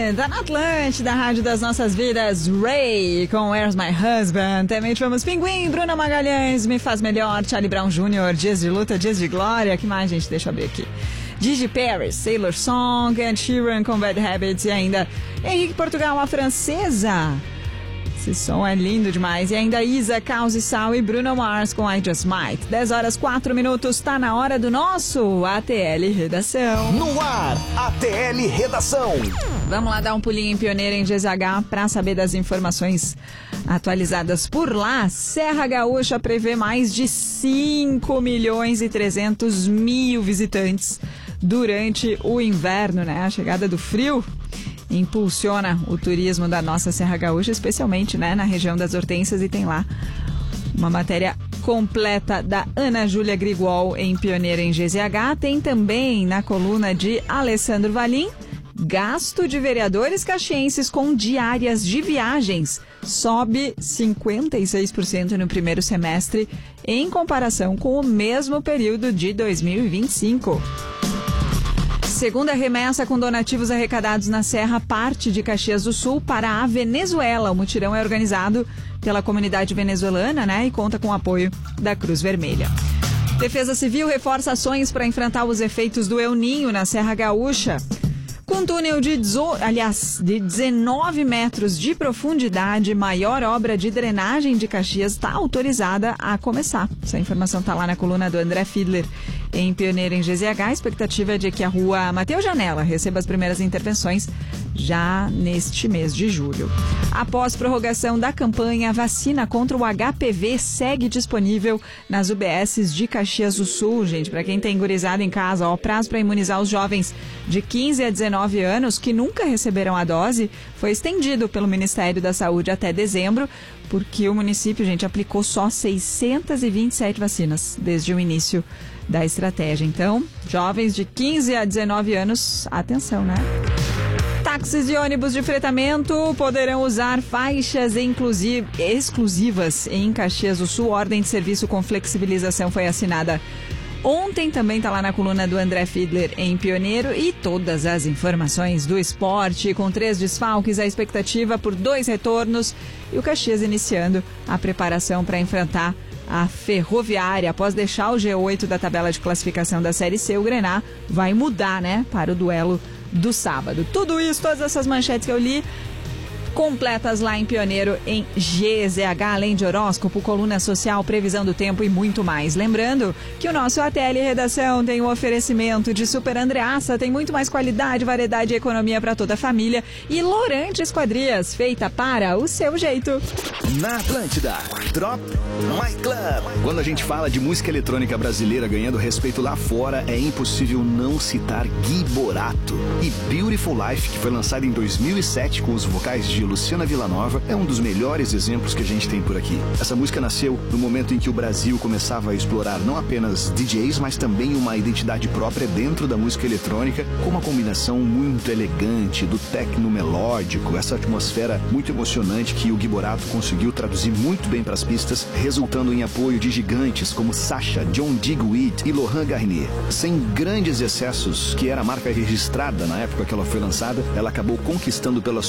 tá na Atlântida, Rádio das Nossas Vidas, Ray com Where's My Husband. Também tivemos Pinguim, Bruna Magalhães, Me Faz Melhor, Charlie Brown Jr., Dias de Luta, Dias de Glória. Que mais, gente? Deixa eu abrir aqui. Gigi Paris, Sailor Song, Ed Sheeran com Bad Habits e ainda Henrique Portugal, a francesa. Esse som é lindo demais. E ainda Isa, Caos e Sal e Bruno Mars com I Just Might. 10h04, tá na hora do nosso ATL Redação. No ar, ATL Redação. Vamos lá dar um pulinho em Pioneira em GZH para saber das informações atualizadas por lá. Serra Gaúcha prevê mais de 5.300.000 visitantes durante o inverno, né? A chegada do frio impulsiona o turismo da nossa Serra Gaúcha, especialmente, né, na região das Hortênsias, e tem lá uma matéria completa da Ana Júlia Grigol em Pioneira em GZH. Tem também na coluna de Alessandro Valim, gasto de vereadores caxienses com diárias de viagens sobe 56% no primeiro semestre em comparação com o mesmo período de 2025. Segunda remessa com donativos arrecadados na Serra parte de Caxias do Sul para a Venezuela. O mutirão é organizado pela comunidade venezuelana, né, e conta com o apoio da Cruz Vermelha. Defesa Civil reforça ações para enfrentar os efeitos do El Ninho na Serra Gaúcha. Com um túnel de 19 metros de profundidade, maior obra de drenagem de Caxias está autorizada a começar. Essa informação está lá na coluna do André Fiedler em Pioneira em GZH. A expectativa é de que a rua Mateus Janela receba as primeiras intervenções já neste mês de julho. Após prorrogação da campanha, a vacina contra o HPV segue disponível nas UBSs de Caxias do Sul. Gente, para quem tem gurizada em casa, o prazo para imunizar os jovens de 15 a 19 anos que nunca receberam a dose foi estendido pelo Ministério da Saúde até dezembro, porque o município, gente, aplicou só 627 vacinas desde o início da estratégia. Então, jovens de 15 a 19 anos, atenção, né? Táxis e ônibus de fretamento poderão usar faixas exclusivas em Caxias do Sul. Ordem de serviço com flexibilização foi assinada ontem, também está lá na coluna do André Fiedler em Pioneiro. E todas as informações do esporte, com 3 desfalques, a expectativa por 2 retornos e o Caxias iniciando a preparação para enfrentar a Ferroviária. Após deixar o G8 da tabela de classificação da Série C, o Grená vai mudar, né, para o duelo do sábado. Tudo isso, todas essas manchetes que eu li, completas lá em Pioneiro em GZH, além de horóscopo, coluna social, previsão do tempo e muito mais. Lembrando que o nosso ATL Redação tem um oferecimento de Super Andreassa, tem muito mais qualidade, variedade e economia para toda a família, e Lorante Esquadrias, feita para o seu jeito. Na Atlântida, Drop My Club. Quando a gente fala de música eletrônica brasileira ganhando respeito lá fora, é impossível não citar Gui Borato. E Beautiful Life, que foi lançado em 2007 com os vocais de Luciana Villanova, é um dos melhores exemplos que a gente tem por aqui. Essa música nasceu no momento em que o Brasil começava a explorar não apenas DJs, mas também uma identidade própria dentro da música eletrônica, com uma combinação muito elegante do techno melódico, essa atmosfera muito emocionante que o Gui Borato conseguiu traduzir muito bem para as pistas, resultando em apoio de gigantes como Sasha, John Digweed e Laurent Garnier. Sem grandes excessos, que era a marca registrada na época que ela foi lançada, ela acabou conquistando pela